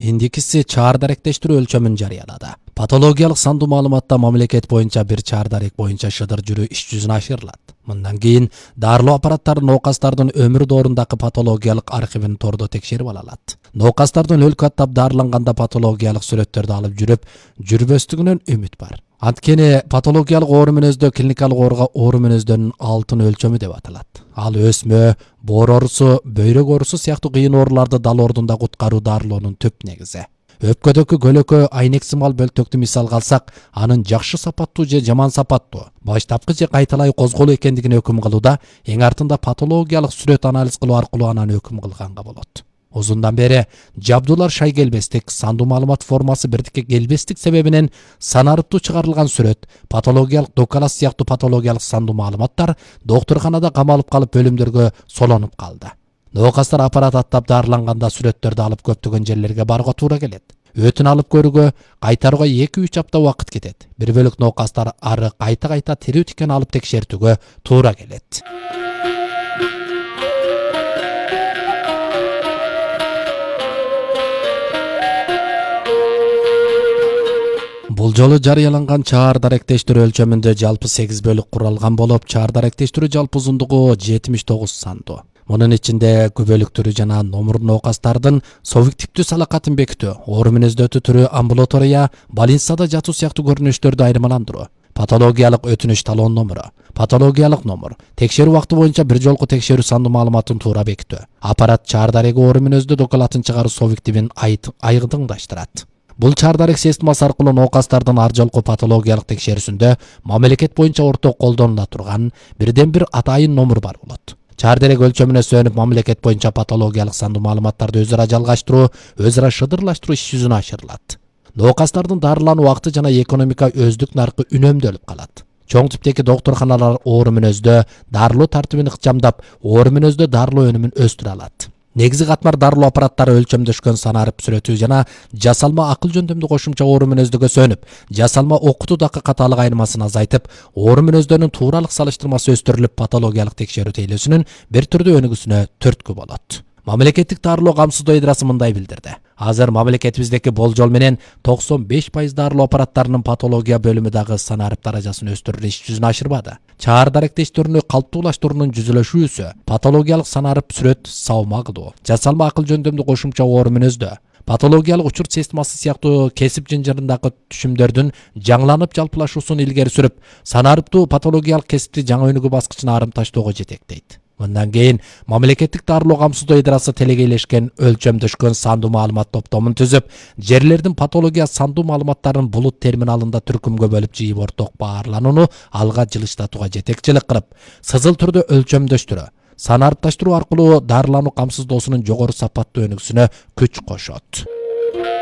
индикisi чаар даректештирүү өлчөмүн жарыялады. Патологиялык сандуу маалыматта мамлекет боюнча бир чаар дарек боюнча шыдыр жүрүү иш жүзүнө ашырылат. Мындан кийин дарылоо аппараттары ноокастардын өмүр доорундагы патологиялык архивин тордо текшерип ала алат. Ноокастардын өлкө аттап дарыланганда патологиялык сүрөттөрдү алып жүрүп, жүрбөстүгүнөн үмүт бар. Анткени патологиялык оору мүнөздө клиникалык ооруга оору мүнөздөрүнүн алтын өлчөмү деп аталат. Ал өсмө, боор оорусу, бөйрөк оорусу сыяктуу кыйын ооруларды дал ордунда куткаруу дарылоонун түп негизи. Өпкөдөгү көлөкө айнек сымал бөлтөктү мисалга алсак, анын жакшы сапаттуу же жаман сапаттуу, баштапкы же кайталай козголуу экендигине өкүм кылууда, эң артында патологиялык сүрөт анализ кылуу аркылуу анан өкүм кылганга болот. Узундан бери жабдуулар шай келбестик, сандуу маалымат формасы бирдикке келбестик себебинен санарыптуу чыгарылган сүрөт, патологиялык докалас сыяктуу патологиялык сандуу маалыматтар доктурканада камалып калып бөлүмдөргө солонуп калды. Ноокастар аппарат аттап дарыланганда сүрөттөрдү алып көптөгөн жерлерге барууга туура келет. Өтүн алып көрүүгө, кайтарууга 2-3 апта убакыт кетет. Бир бөлүк ноокастар ары кайта тирүү тикен алып текшертүүгө туура келет. Бул жолу жарыяланган чаар даректештирүү өлчөмүндө жалпы 8 бөлүк куралган болуп, чаар даректештирүү жалпы узундугу 79 сандуу. Мунун ичинде күбөлүктөрү жана номур ноокастардын субъективдүү салакатын бекитүү, оору мүнөздөрдү түрү амбулатория, больницада жатуу сыяктуу көрүнүштөрдү айырмаландыруу, патологиялык өтүнүч талон номуру, патологиялык номур, текшерүү убакыты боюнча бир жолку текшерүү сандуу маалыматын туура бекитүү. Аппарат чаар дареги оору мүнөздө докалатын чыгаруу субъективин айдыңдаштырат. Бул чаар дарек системасы аркылуу ноокастардын ар жолку патологиялык текшерүүсүндө мамлекет боюнча орток колдонула турган бирден бир атайын номур бар болот. Чаар дарек өлчөмүнө сүйөнүп мамлекет боюнча патологиялык сандуу маалыматтарды өзара жалгаштыруу, өзара шыдырлаштыруу иш жүзүнө ашырылат. Ноокастардын дарылануу убакыты жана экономика өздүк наркы үнөмдөлүп калат. Чоң типтеги доктурканалар оору мүнөздө дарылоо тартибин ыкчамдап, оору мүнөздө дарылоо өнүмүн өстүрө алат. Негизи катмар дарылоо аппараттары өлчөмдөшкөн санарып сүрөтү жана жасалма акыл жөндөмдүү кошумча оору мүнөздөгө сөнүп, жасалма окутуудагы катаалык айырмасын азайтып, оору мүнөздөрүнүн тууралык салыштырмасы өстүрүлүп, патологиялык текшерүү тейлөөсүнүн бир түрдүү өнүгүүсүнө түрткү болот. Мамлекеттик дарылоо камсыздоо ыдрасы мындай билдирди. Азыр мамлекетибиздеки болжол менен 95% дарылоо аппараттарынын патология бөлүмү дагы санарып даражасын өстүрүү иш жүзүнө ашырбады. Чаар даректештирүүнү калыптуулаштыруунун жүзүлөшүүсү, патологиялык санарып сүрөт саума кылуу, жасалма акыл жөндөмдүү кошумча оору мүнөздө, патологиялык учур системасы сыяктуу кесип жынжырындагы түшүмдөрдүн жаңыланып жалпылашуусун илгери сүрүп, санарыптуу патологиялык кесипти жаңы өнүгүү баскычына арым таштоого жетектейт. Мындан кийин мамлекеттик дарылоо камсыздоо ыдрасы телегейлешкен өлчөмдөшкөн сандуу маалымат топтомун түзүп, жерлердин патология сандуу маалыматтарын булут терминалында түркүмгө бөлүп жыйып орток баарланууну алга жылыштатууга жетекчилик кылып, сызыл түрдө өлчөмдөштүрүү, санарыпташтыруу аркылуу дарылануу камсыздоосунун жогору сапаттуу өнүгүүсүнө күч кошот.